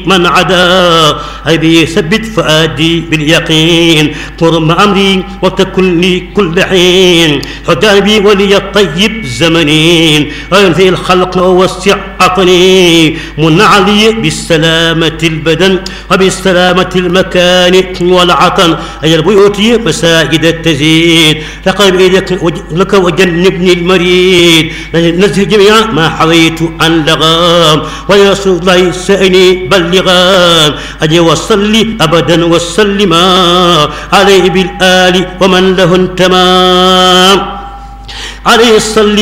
من عدا أبي ثبت فؤادي باليقين قرم أمري وتكن لي كل حين حجابي ولي الطيب زمنين وينفي الخلق ووسع عقلي من علي بالسلامة البدن وبالسلامة المكان والعطن أي البيوت مساجد التزيد لقد لك وجنبني المريد نزل جميع ما حويت عن لغام ويا رسول الله سأني بلغان أجي وصلي أبدا وسلما عليه بالآل ومن له انتمام عليه الصلي